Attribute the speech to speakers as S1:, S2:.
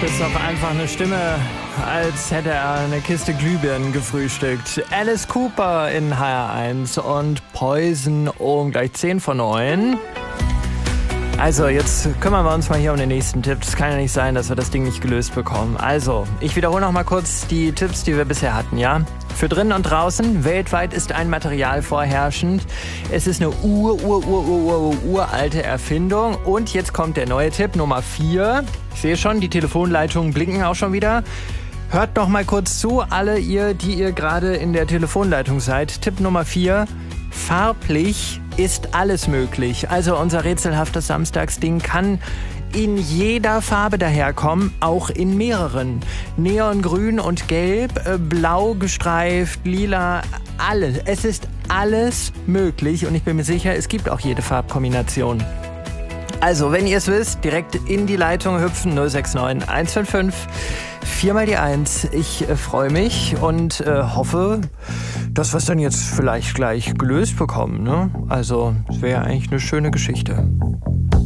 S1: ist doch einfach eine Stimme, als hätte er eine Kiste Glühbirnen gefrühstückt. Alice Cooper in HR1 und Poison gleich 10 von 9. Also, jetzt kümmern wir uns mal hier um den nächsten Tipp. Es kann ja nicht sein, dass wir das Ding nicht gelöst bekommen. Also, ich wiederhole noch mal kurz die Tipps, die wir bisher hatten, ja? Für drinnen und draußen, weltweit ist ein Material vorherrschend. Es ist eine uralte Erfindung. Und jetzt kommt der neue Tipp, Nummer 4. Ich sehe schon, die Telefonleitungen blinken auch schon wieder. Hört noch mal kurz zu, alle ihr, die ihr gerade in der Telefonleitung seid. Tipp Nummer 4, farblich ist alles möglich. Also unser rätselhaftes Samstagsding kann in jeder Farbe daherkommen, auch in mehreren. Neongrün und gelb, blau gestreift, lila, alles. Es ist alles möglich und ich bin mir sicher, es gibt auch jede Farbkombination. Also, wenn ihr es wisst, direkt in die Leitung hüpfen, 069 155 4 mal die 1. Ich freue mich und hoffe, dass wir es dann jetzt vielleicht gleich gelöst bekommen, ne? Also, es wäre eigentlich eine schöne Geschichte.